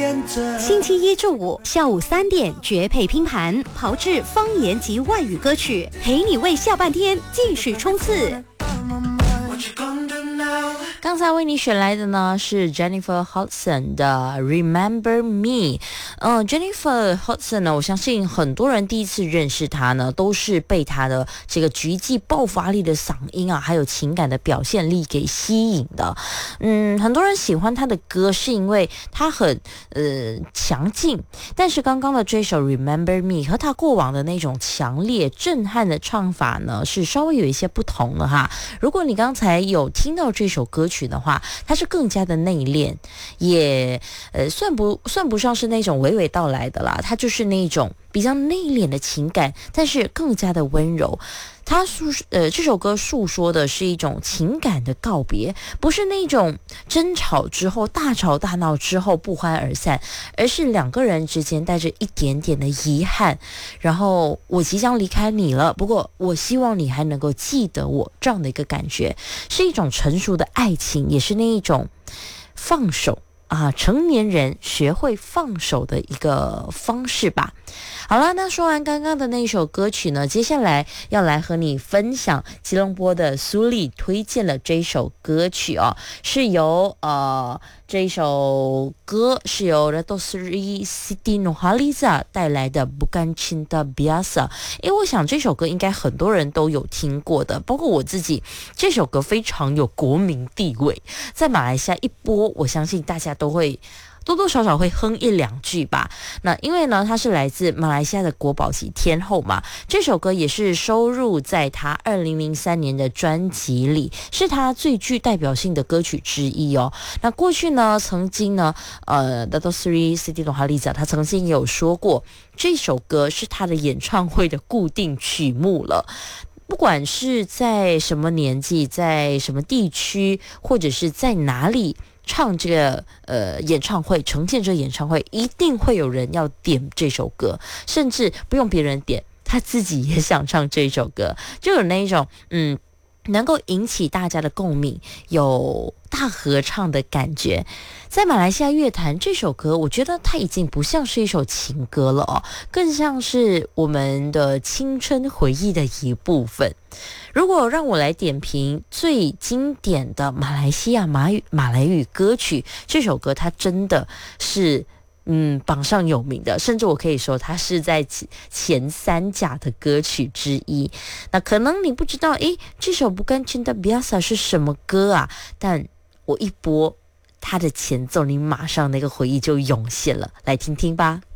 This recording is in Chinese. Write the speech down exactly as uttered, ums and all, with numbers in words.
星期一至五下午三点绝配拼盘，炮制方言及外语歌曲，陪你为下半天继续冲刺。 刚才为你选来的呢是 Jennifer Hudson 的 Remember Me。嗯、呃、，Jennifer Hudson 呢，我相信很多人第一次认识她呢，都是被她的这个极具爆发力的嗓音啊，还有情感的表现力给吸引的。嗯，很多人喜欢她的歌是因为她很呃强劲，但是刚刚的这首 Remember Me 和她过往的那种强烈震撼的唱法呢，是稍微有一些不同了哈。如果你刚才有听到这首歌曲的话，它是更加的内敛，也呃算不算不上是那种娓娓道来的啦，它就是那种比较内敛的情感，但是更加的温柔。他诉呃这首歌诉说的是一种情感的告别，不是那种争吵之后大吵大闹之后不欢而散，而是两个人之间带着一点点的遗憾，然后我即将离开你了，不过我希望你还能够记得我，这样的一个感觉，是一种成熟的爱情，也是那一种放手啊，成年人学会放手的一个方式吧。好了，那说完刚刚的那一首歌曲呢，接下来要来和你分享吉隆坡的苏丽推荐了这首歌曲哦，是由呃这一首歌是由 Dato Seri Siti Nurhaliza 带来的 Bukan Cinta Biasa。因为我想这首歌应该很多人都有听过的，包括我自己，这首歌非常有国民地位，在马来西亚一播，我相信大家都会多多少少会哼一两句吧。那因为呢，它是来自马来西亚的国宝级天后嘛，这首歌也是收录在她二零零三年的专辑里，是她最具代表性的歌曲之一哦。那过去呢，曾经呢，呃 Dato Seri Siti Nurhaliza 她曾经有说过，这首歌是她的演唱会的固定曲目了。不管是在什么年纪，在什么地区，或者是在哪里唱这个呃演唱会，呈现这个演唱会，一定会有人要点这首歌，甚至不用别人点，他自己也想唱这首歌，就有那一种嗯能够引起大家的共鸣，有大合唱的感觉。在马来西亚乐坛，这首歌我觉得它已经不像是一首情歌了哦，更像是我们的青春回忆的一部分。如果让我来点评最经典的马来西亚马语马来语歌曲，这首歌它真的是嗯榜上有名的，甚至我可以说它是在前三甲的歌曲之一。那可能你不知道，诶，这首 Bukan Cinta Biasa 是什么歌啊？但我一播它的前奏，你马上那个回忆就涌现了，来听听吧。